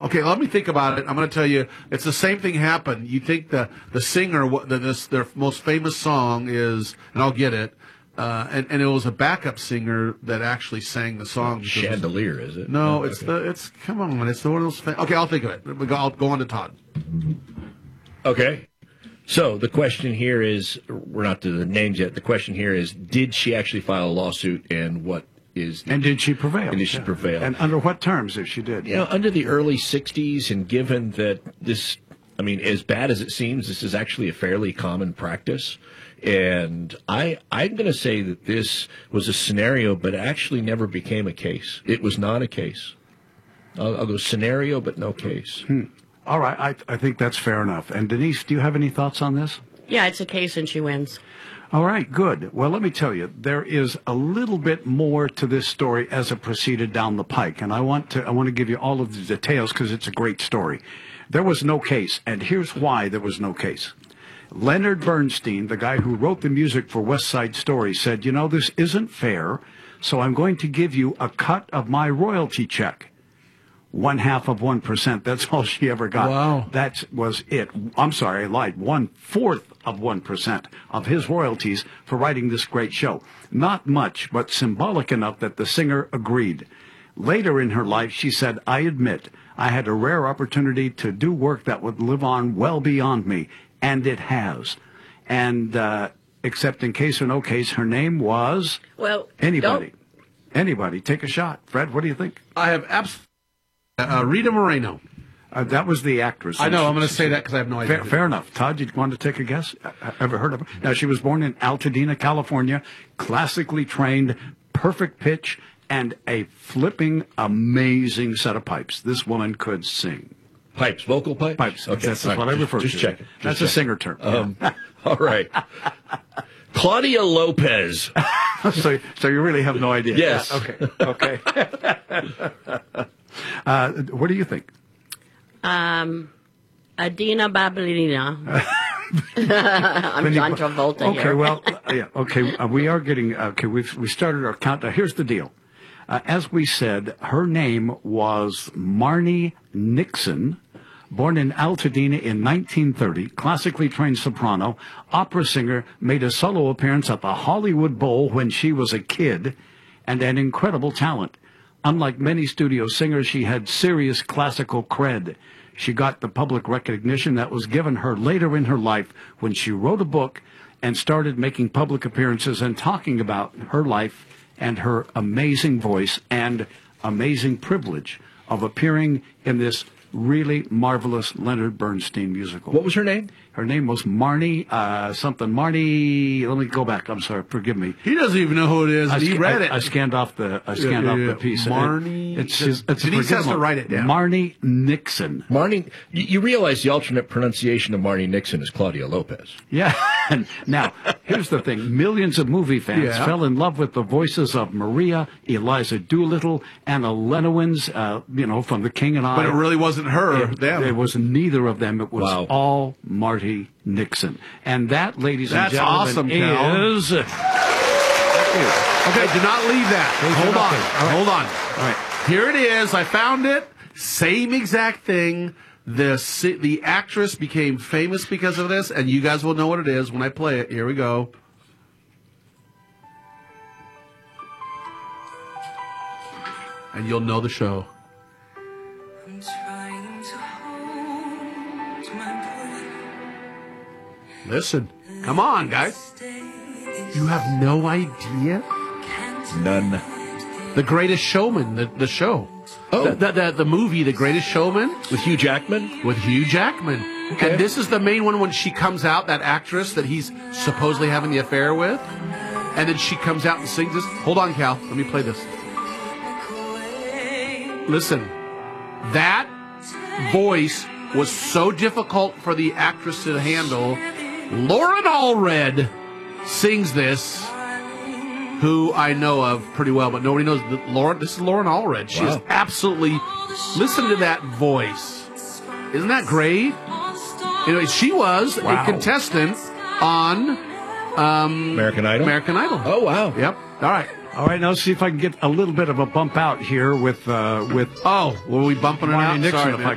Okay, let me think about it. I'm going to tell you, it's the same thing happened. You think the singer, their most famous song is, and I'll get it, and it was a backup singer that actually sang the song. Chandelier, is it? No, it's come on, it's one of those. Okay, I'll think of it. I'll go on to Todd. Okay. So the question here is, we're not to the names yet. The question here is, did she actually file a lawsuit, and what is... And did she prevail? And did she prevail? And under what terms, if she did? Under the early 60s, and given that this, as bad as it seems, this is actually a fairly common practice. And I'm going to say that this was a scenario, but actually never became a case. It was not a case. I'll go scenario, but no case. All right, I think that's fair enough. And Denise, do you have any thoughts on this? Yeah, it's a case and she wins. All right, good. Well, let me tell you, there is a little bit more to this story as it proceeded down the pike, and I want to give you all of the details because it's a great story. There was no case, and here's why there was no case. Leonard Bernstein, the guy who wrote the music for West Side Story, said, this isn't fair, so I'm going to give you a cut of my royalty check. 0.5 of 1%. That's all she ever got. Wow. That was it. I'm sorry, I lied. 1/4 of 1% of his royalties for writing this great show. Not much, but symbolic enough that the singer agreed. Later in her life, she said, I admit, I had a rare opportunity to do work that would live on well beyond me, and it has. And except in case or no case, her name was... Well, anybody. Anybody. Take a shot. Fred, what do you think? I have absolutely... Rita Moreno. That was the actress. I know. I'm going to say that because I have no idea. Fair enough. Todd, you want to take a guess? Ever heard of her? Now, she was born in Altadena, California, classically trained, perfect pitch, and a flipping amazing set of pipes. This woman could sing. Pipes, vocal pipes? Pipes. Okay, That's what I refer to. Just checking. That's a singer term. All right. Claudia Lopez. So you really have no idea? Yes. Okay. What do you think? Adina Babalina. I'm John Travolta okay, here. Well, yeah, okay. We are getting, we started our countdown. Here's the deal. As we said, her name was Marni Nixon, born in Altadena in 1930, classically trained soprano, opera singer, made a solo appearance at the Hollywood Bowl when she was a kid, and an incredible talent. Unlike many studio singers, she had serious classical cred. She got the public recognition that was given her later in her life when she wrote a book and started making public appearances and talking about her life and her amazing voice and amazing privilege of appearing in this really marvelous Leonard Bernstein musical. What was her name? Her name was Marni, Marni, let me go back. I'm sorry, forgive me. He doesn't even know who it is. He read it. I scanned off the piece. Marni. Denise has to write it down. Marni Nixon. Marni, you realize the alternate pronunciation of Marni Nixon is Claudia Lopez. Yeah. Now, here's the thing. Millions of movie fans fell in love with the voices of Maria, Eliza Doolittle, Anna Lenowens, from The King and I. But it really wasn't her. It was neither of them. It was all Marty Nixon. And that, ladies and gentlemen, awesome, is... Okay, do not leave that. Hold on. All right. Here it is. I found it. Same exact thing. The actress became famous because of this, and you guys will know what it is when I play it. Here we go. And you'll know the show. Listen. Come on, guys. You have no idea? None. The Greatest Showman, the show. Oh. The movie, The Greatest Showman. With Hugh Jackman? With Hugh Jackman. Okay. And this is the main one when she comes out, that actress that he's supposedly having the affair with. And then she comes out and sings this. Hold on, Cal. Let me play this. Listen. That voice was so difficult for the actress to handle. Lauren Allred sings this, who I know of pretty well, but nobody knows that Lauren. This is Lauren Allred. She is absolutely. Listen to that voice. Isn't that great? Anyway, she was a contestant on American Idol. Oh wow! Yep. All right. Now see if I can get a little bit of a bump out here with. Oh, were we bumping it out? Nixon, Sorry, if man. I